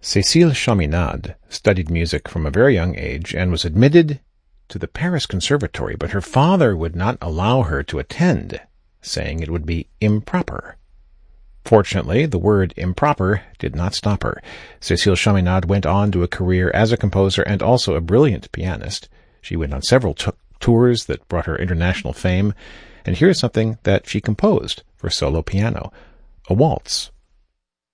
Cécile Chaminade studied music from a very young age and was admitted to the Paris Conservatory, but her father would not allow her to attend, saying it would be improper. Fortunately, the word improper did not stop her. Cécile Chaminade went on to a career as a composer and also a brilliant pianist. She went on several tours that brought her international fame, and here's something that she composed for solo piano, a waltz